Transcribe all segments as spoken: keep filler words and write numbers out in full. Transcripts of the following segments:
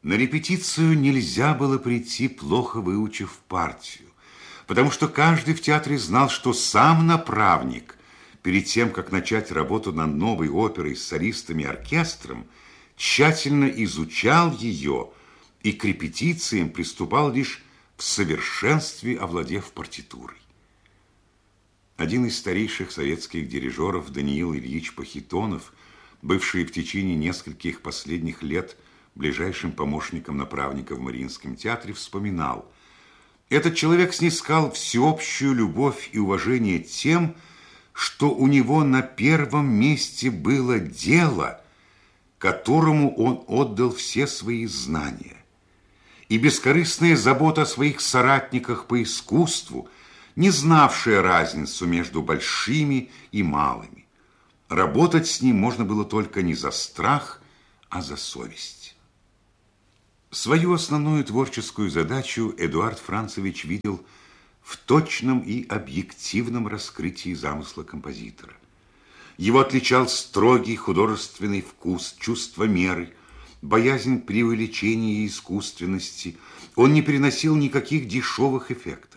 На репетицию нельзя было прийти, плохо выучив партию, потому что каждый в театре знал, что сам направник, перед тем, как начать работу над новой оперой с солистами и оркестром, тщательно изучал ее и к репетициям приступал лишь в совершенстве, овладев партитурой. Один из старейших советских дирижеров, Даниил Ильич Пахитонов, бывший в течение нескольких последних лет ближайшим помощником направника в Мариинском театре, вспоминал: этот человек снискал всеобщую любовь и уважение тем, что у него на первом месте было дело, которому он отдал все свои знания, и бескорыстная забота о своих соратниках по искусству, не знавшая разницу между большими и малыми. Работать с ним можно было только не за страх, а за совесть. Свою основную творческую задачу Эдуард Францевич видел в точном и объективном раскрытии замысла композитора. Его отличал строгий художественный вкус, чувство меры, боязнь преувеличения и искусственности. Он не переносил никаких дешевых эффектов.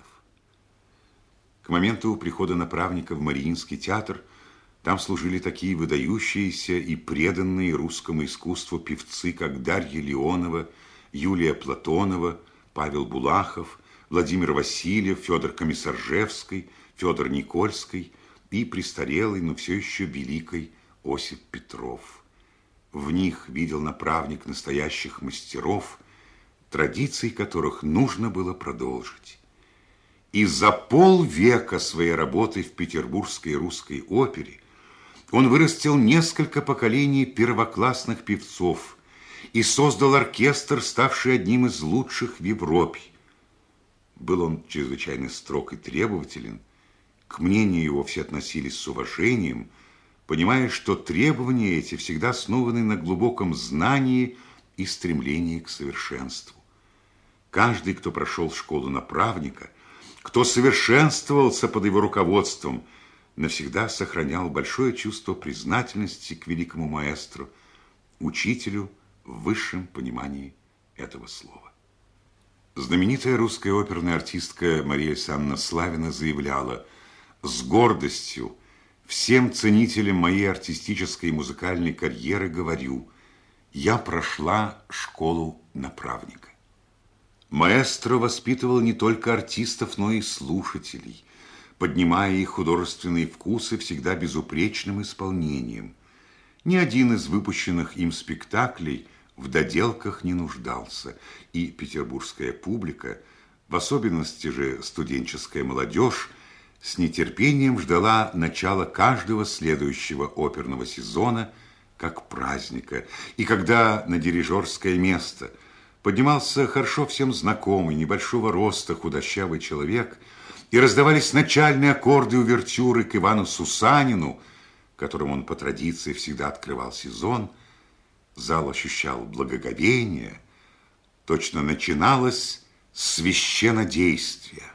К моменту прихода направника в Мариинский театр там служили такие выдающиеся и преданные русскому искусству певцы, как Дарья Леонова, Юлия Платонова, Павел Булахов, Владимир Васильев, Федор Комиссаржевский, Федор Никольский и престарелый, но все еще великий Осип Петров. В них видел направник настоящих мастеров, традиций которых нужно было продолжить. И за полвека своей работы в Петербургской русской опере он вырастил несколько поколений первоклассных певцов и создал оркестр, ставший одним из лучших в Европе. Был он чрезвычайно строг и требователен. К мнению его все относились с уважением, понимая, что требования эти всегда основаны на глубоком знании и стремлении к совершенству. Каждый, кто прошел школу направника, кто совершенствовался под его руководством, навсегда сохранял большое чувство признательности к великому маэстро, учителю в высшем понимании этого слова. Знаменитая русская оперная артистка Мария Александровна Славина заявляла: «С гордостью всем ценителям моей артистической и музыкальной карьеры говорю, я прошла школу направника». Маэстро воспитывал не только артистов, но и слушателей, поднимая их художественные вкусы всегда безупречным исполнением. Ни один из выпущенных им спектаклей в доделках не нуждался, и петербургская публика, в особенности же студенческая молодежь, с нетерпением ждала начала каждого следующего оперного сезона как праздника. И когда на дирижерское место поднимался хорошо всем знакомый, небольшого роста худощавый человек, и раздавались начальные аккорды увертюры к Ивану Сусанину, которым он по традиции всегда открывал сезон, зал ощущал благоговение, точно начиналось священнодействие.